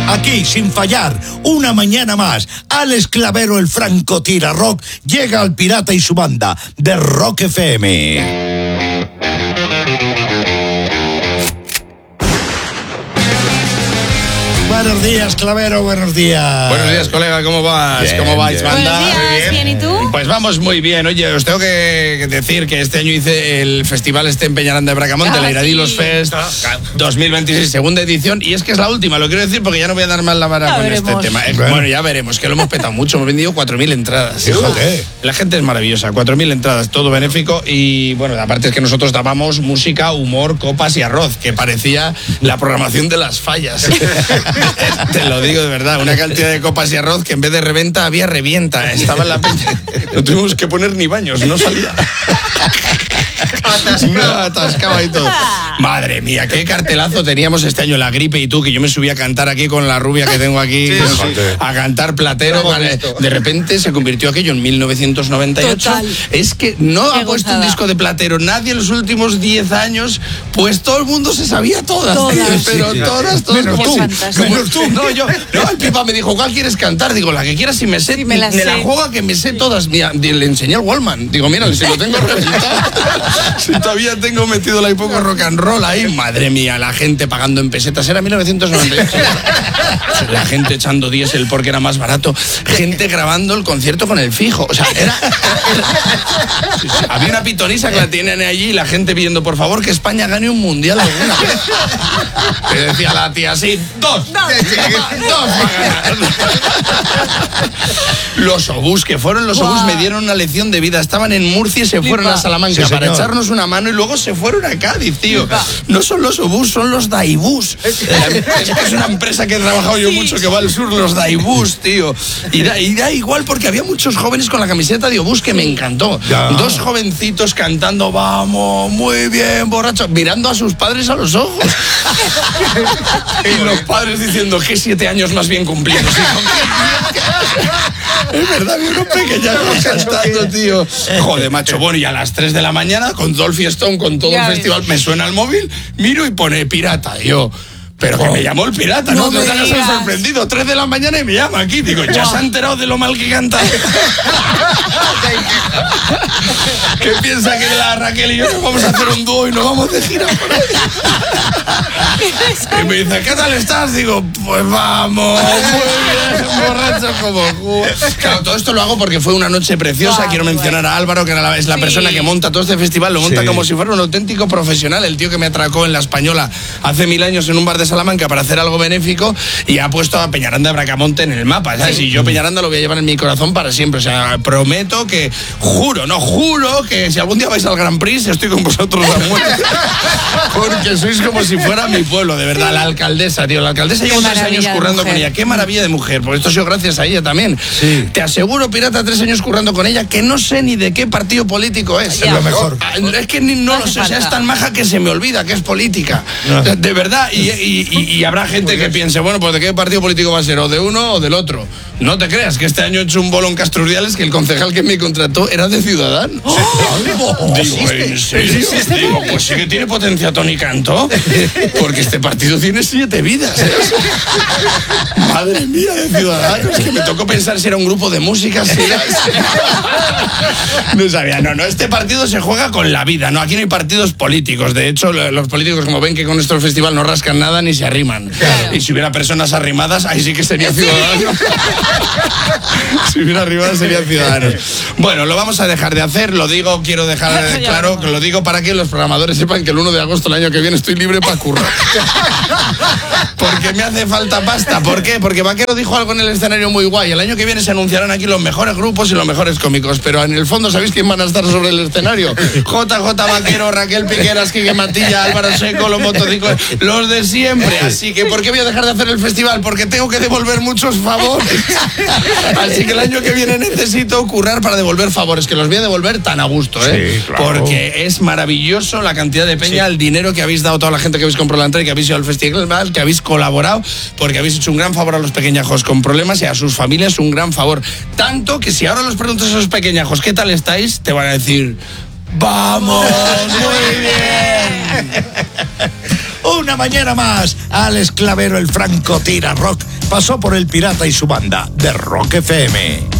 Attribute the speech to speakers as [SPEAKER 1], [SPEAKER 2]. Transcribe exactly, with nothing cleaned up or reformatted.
[SPEAKER 1] Aquí, sin fallar, una mañana más, Alex Clavero, el francotira rock, llega al Pirata y su banda de Rock F M. Buenos días, Clavero, buenos días.
[SPEAKER 2] Buenos días, colega, ¿cómo vas?
[SPEAKER 1] Bien,
[SPEAKER 2] ¿Cómo vais,
[SPEAKER 1] bien.
[SPEAKER 2] banda?
[SPEAKER 3] Buenos días, bien. ¿Y tú?
[SPEAKER 2] Pues vamos muy bien. Oye, os tengo que decir que este año hice el festival este en Peñaranda de Bracamonte,
[SPEAKER 3] Ah,
[SPEAKER 2] la Iradilos
[SPEAKER 3] sí.
[SPEAKER 2] Fest dos mil veintiséis, segunda edición, y es que es la última, lo quiero decir porque ya no voy a dar más la vara
[SPEAKER 3] Ya
[SPEAKER 2] con
[SPEAKER 3] veremos.
[SPEAKER 2] este tema. Eh,
[SPEAKER 1] Bueno.
[SPEAKER 2] Bueno, ya veremos, que lo hemos petado mucho, hemos vendido cuatro mil entradas.
[SPEAKER 1] Fíjate.
[SPEAKER 2] La gente es maravillosa, cuatro mil entradas, todo benéfico, y bueno, aparte es que nosotros dábamos música, humor, copas y arroz, que parecía la programación de las fallas. Te lo digo de verdad, una cantidad de copas y arroz que en vez de reventa había revienta, estaba en la peña. No tuvimos que poner ni baños, no salía. No, atascaba y todo. Madre mía, qué cartelazo teníamos este año, La Gripe y tú, que yo me subí a cantar aquí con la rubia que tengo aquí,
[SPEAKER 4] Sí,
[SPEAKER 2] no
[SPEAKER 4] sí.
[SPEAKER 2] sé, a cantar Platero.
[SPEAKER 4] Lo hemos
[SPEAKER 2] Vale.
[SPEAKER 4] visto.
[SPEAKER 2] De repente se convirtió aquello en mil novecientos noventa y ocho.
[SPEAKER 3] Total.
[SPEAKER 2] Es que no
[SPEAKER 3] Qué
[SPEAKER 2] ha puesto un
[SPEAKER 3] gozada.
[SPEAKER 2] disco de Platero nadie en los últimos diez años, pues todo el mundo se sabía todas,
[SPEAKER 3] Todas.
[SPEAKER 2] tío, pero
[SPEAKER 1] Sí, sí.
[SPEAKER 2] todas, todas.
[SPEAKER 1] Menos
[SPEAKER 2] como
[SPEAKER 3] tú,
[SPEAKER 2] si-
[SPEAKER 3] fantástico.
[SPEAKER 2] como tú. No, yo, no, el Pipa me dijo, ¿cuál quieres cantar? Digo, la que quieras, si me sé,
[SPEAKER 3] Sí, me la
[SPEAKER 2] la
[SPEAKER 3] sé.
[SPEAKER 2] juega que me sé todas. Mira, le enseñé al Wallman. Digo, mira, si lo tengo reventado. Si todavía tengo metido la poco rock and roll ahí. Madre mía, la gente pagando en pesetas. Era mil novecientos noventa y ocho. La gente echando diésel porque era más barato. Gente grabando el concierto con el fijo. O sea, era... Sí, sí. Había una pitonisa que la tienen allí y la gente pidiendo, por favor, que España gane un mundial alguna vez. Que decía la tía así, dos. Dos, dos va a ganar. Los obús, que fueron los obús, me dieron una lección de vida. Estaban en Murcia y se fueron a Salamanca
[SPEAKER 1] Sí,
[SPEAKER 2] para
[SPEAKER 1] señor.
[SPEAKER 2] echarnos una mano y luego se fueron a Cádiz, tío. No son los obús, son los Daibús. Es que es una empresa que he trabajado yo mucho que va al sur, los Daibús, tío. Y da, y da igual porque había muchos jóvenes con la camiseta de obús que me encantó.
[SPEAKER 1] Ya.
[SPEAKER 2] Dos jovencitos cantando, vamos, muy bien, borrachos, mirando a sus padres a los ojos. Y los padres diciendo que siete años más bien cumplidos. Es verdad, vi unos pequeños cantando, tío. Joder, macho, bueno, y a las tres de la mañana, con todo el fiestón, con todo
[SPEAKER 3] Ya
[SPEAKER 2] el
[SPEAKER 3] ves.
[SPEAKER 2] festival, me suena el móvil, miro y pone pirata. Y yo, pero que me llamó el pirata, no,
[SPEAKER 3] No
[SPEAKER 2] no
[SPEAKER 3] me
[SPEAKER 2] te hagas el
[SPEAKER 3] digas.
[SPEAKER 2] sorprendido. Tres de la mañana y me llama aquí. Digo, ya se ha enterado de lo mal que canta. ¿Qué piensa que la Raquel y yo nos vamos a hacer un dúo y nos vamos de gira por ahí? Y me dice, ¿qué tal estás? Digo, pues vamos, muy bien, borracho como jugo. Claro, todo esto lo hago porque fue una noche preciosa.
[SPEAKER 3] Guau,
[SPEAKER 2] Quiero
[SPEAKER 3] muy
[SPEAKER 2] mencionar
[SPEAKER 3] guay.
[SPEAKER 2] a Álvaro, que era la- es la
[SPEAKER 3] Sí.
[SPEAKER 2] persona que monta todo este festival. Lo monta
[SPEAKER 1] Sí.
[SPEAKER 2] como si fuera un auténtico profesional. El tío que me atracó en La Española hace mil años en un bar de Salamanca para hacer algo benéfico y ha puesto a Peñaranda de Bracamonte en el mapa, ¿sabes? Y yo Peñaranda lo voy a llevar en mi corazón para siempre. O sea, prometo que, juro, no, juro que si algún día vais al Gran Prix, estoy con vosotros a muerte. Porque sois como si fuera mi pueblo, de verdad. La alcaldesa, tío. La alcaldesa
[SPEAKER 3] Qué
[SPEAKER 2] llevo tres
[SPEAKER 3] maravilla
[SPEAKER 2] años
[SPEAKER 3] de
[SPEAKER 2] currando con
[SPEAKER 3] mujer.
[SPEAKER 2] ella. Qué maravilla de mujer. Por esto ha sido gracias a ella también.
[SPEAKER 1] Sí.
[SPEAKER 2] Te aseguro, Pirata, tres años currando con ella, que no sé ni de qué partido político es.
[SPEAKER 3] Ya.
[SPEAKER 1] Lo mejor.
[SPEAKER 2] Ah, Es que ni- no
[SPEAKER 3] No
[SPEAKER 2] lo
[SPEAKER 3] hace
[SPEAKER 2] sé, o sea, es
[SPEAKER 3] falta.
[SPEAKER 2] tan maja que se me olvida que es política.
[SPEAKER 1] No.
[SPEAKER 2] De, de verdad, y, y- y- y habrá gente que piense, bueno, pues de qué partido político va a ser, o de uno o del otro. No te creas, que este año he hecho un bolo en Castruriales que el concejal que me contrató era de Ciudadanos. Digo, ¿en serio? Digo, pues sí que tiene potencia Tony Cantó, porque este partido tiene siete vidas. ¿eh? Madre mía, de Ciudadanos, que me tocó pensar si era un grupo de música. Si era- No sabía, no, no, este partido se juega con la vida, ¿no? Aquí no hay partidos políticos. De hecho, lo- los políticos, como ven que con nuestro festival no rascan nada ni se arriman. Y si hubiera personas arrimadas, ahí sí que sería Ciudadanos. Si hubiera arrimadas, sería Ciudadanos. Bueno, lo vamos a dejar de hacer, lo digo, quiero dejar eh,
[SPEAKER 3] Ya
[SPEAKER 2] claro,
[SPEAKER 3] veremos.
[SPEAKER 2] que lo digo para que los programadores sepan que el uno de agosto del año que viene estoy libre para currar. Porque me hace falta pasta. ¿Por qué? Porque Vaquero dijo algo en el escenario muy guay. El año que viene se anunciarán aquí los mejores grupos y los mejores cómicos. Pero en el fondo, ¿sabéis quién van a estar sobre el escenario? J J Vaquero, Raquel Piqueras, Quique Matilla, Álvaro Seco, los motociclos, los de siempre. Así que, ¿por qué voy a dejar de hacer el festival? Porque tengo que devolver muchos favores. Así que el año que viene necesito currar para devolver favores, que los voy a devolver tan a gusto, ¿eh?
[SPEAKER 1] Sí, claro.
[SPEAKER 2] Porque es maravilloso la cantidad de peña, el dinero que habéis dado toda la gente que habéis comprado la entrada y que habéis ido al festival, que habéis colaborado, porque habéis hecho un gran favor a los pequeñajos con problemas y a sus familias un gran favor. Tanto que si ahora los preguntas a esos pequeñajos ¿qué tal estáis? Te van a decir ¡vamos! ¡Muy bien!
[SPEAKER 1] Una mañana más, Alex Clavero, el francotira rock, pasó por el pirata y su banda de Rock F M.